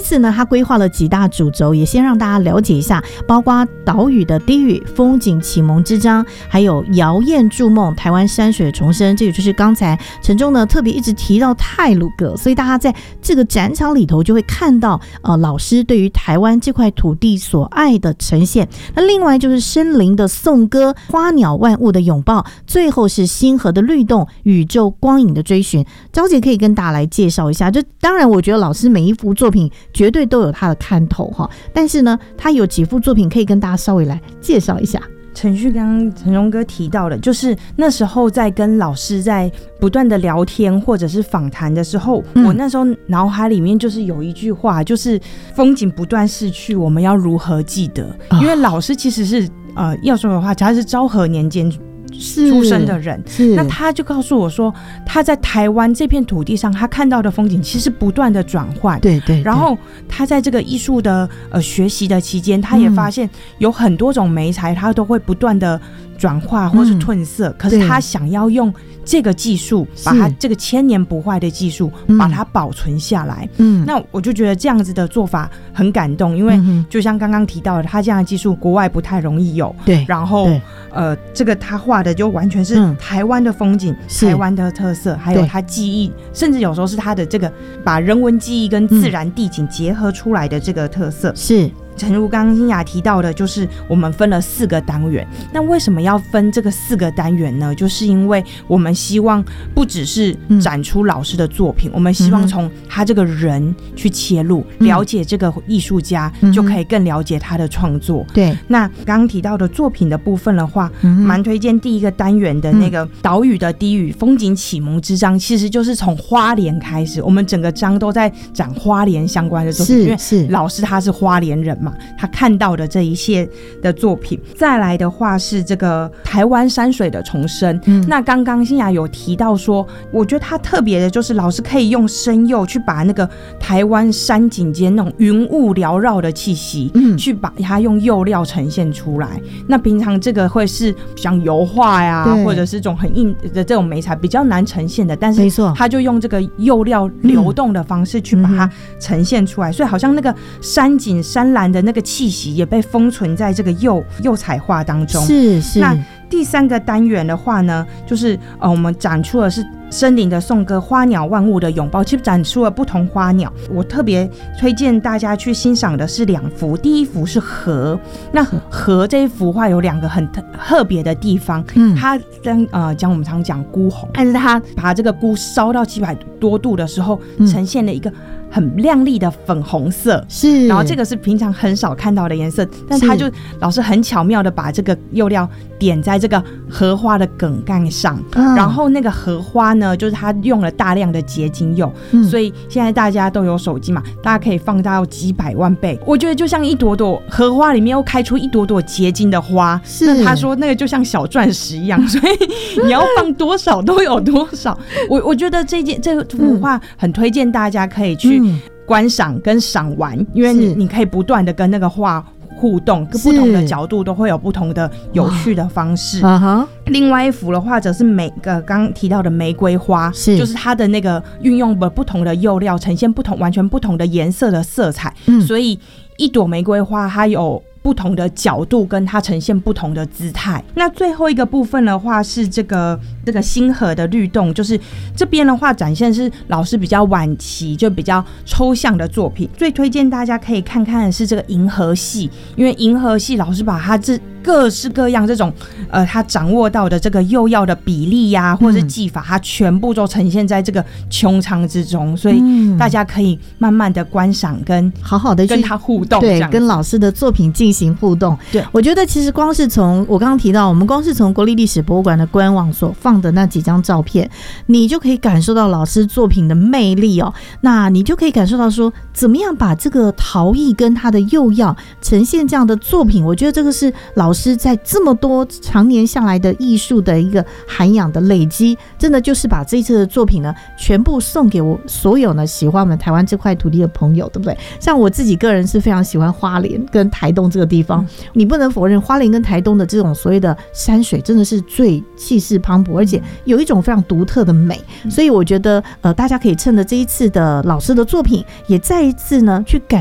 次呢，他规划了几大主轴，也先让大家了解一下，包括岛屿的低语、风景启蒙之章，还有谣艳筑梦、台湾山水重生。这个就是刚才陈忠呢特别一直提到太鲁阁，所以大家在这个展场里头就会看到老师对于台湾这块土地所爱的呈现。那另外就是森林的颂歌、花鸟万物的拥抱，最后是星河的律动、宇宙光影的追寻。昭姐可以跟大家来介绍一下，就当然我觉得老师每一幅作品绝对都有他的看头哈，但是呢他有几幅作品可以跟大家稍微来介绍一下。 陈荣哥提到的，就是那时候在跟老师在不断的聊天或者是访谈的时候，我那时候脑海里面就是有一句话，就是风景不断逝去，我们要如何记得？因为老师其实是要说的话，他是昭和年间出生的人，那他就告诉我说，他在台湾这片土地上，他看到的风景其实不断的转换，对，然后他在这个艺术的学习的期间，他也发现有很多种媒材，他都会不断的转化或是褪色，可是他想要用这个技术，把它这个千年不坏的技术把它保存下来。那我就觉得这样子的做法很感动，因为就像刚刚提到的，他这样的技术国外不太容易有，对，然后这个他画的就完全是台湾的风景、台湾的特色，还有他记忆，甚至有时候是他的这个把人文记忆跟自然地景结合出来的这个特色。是诚如刚刚欣雅提到的，就是我们分了4个单元。那为什么要分这个4个单元呢？就是因为我们希望不只是展出老师的作品，我们希望从他这个人去切入，了解这个艺术家，就可以更了解他的创作。对，那刚刚提到的作品的部分的话，蛮推荐第1个单元的那个岛屿的低语、风景启蒙之章，其实就是从花莲开始，我们整个章都在展花莲相关的作品，因为老师他是花莲人嘛，他看到的这一切的作品。再来的话是这个台湾山水的重生，那刚刚欣雅有提到说，我觉得他特别的就是老师可以用声釉去把那个台湾山景间那种云雾缭绕的气息，去把它用釉料呈现出来。那平常这个会是像油画呀，或者是这种很硬的这种媒材比较难呈现的，但是他就用这个釉料流动的方式去把它呈现出来，所以好像那个山景山岚的那个气息也被封存在这个釉彩画当中。是。那第3个单元的话呢，就是我们展出的是森林的颂歌、花鸟万物的拥抱，其实展出了不同花鸟。我特别推荐大家去欣赏的是2幅，第1幅是河。那河这一幅画有2个很特别的地方，它讲我们常讲菇红，但是它把这个菇烧到700多度的时候，呈现了一个很亮丽的粉红色，是，然后这个是平常很少看到的颜色，但他就老师很巧妙的把这个釉料点在这个荷花的梗干上，然后那个荷花呢，就是他用了大量的结晶釉，所以现在大家都有手机嘛，大家可以放大到几百万倍，我觉得就像一朵朵荷花里面又开出一朵朵结晶的花，那他说那个就像小钻石一样，所以你要放多少都有多少。我觉得这幅画很推荐大家可以去观赏跟赏玩，因为你可以不断的跟那个画互动，不同的角度都会有不同的有趣的方式。另外一幅的话则是刚刚提到的玫瑰花，就是它的那个运用了不同的釉料，呈现完全不同的颜色的色彩，所以一朵玫瑰花它有不同的角度跟它呈现不同的姿态。那最后一个部分的话是这个星河的律动，就是这边的话展现是老师比较晚期就比较抽象的作品，最推荐大家可以看看的是这个银河系，因为银河系老师把它各式各样这种他掌握到的这个釉药的比例呀，或者是技法，他全部都呈现在这个穹苍之中，所以大家可以慢慢的观赏跟好好的跟他互动，对，跟老师的作品进行互动。对，我觉得其实光是从我刚刚提到，我们光是从国立历史博物馆的官网所放的那几张照片，你就可以感受到老师作品的魅力哦。那你就可以感受到说，怎么样把这个陶艺跟他的釉药呈现这样的作品，我觉得这个是老师在这么多常年下来的艺术的一个涵养的累积，真的就是把这一次的作品呢，全部送给我所有呢喜欢我们台湾这块土地的朋友，对不对？像我自己个人是非常喜欢花莲跟台东这个地方，你不能否认花莲跟台东的这种所谓的山水真的是最气势磅礴，而且有一种非常独特的美，所以我觉得大家可以趁着这一次的老师的作品，也再一次呢去感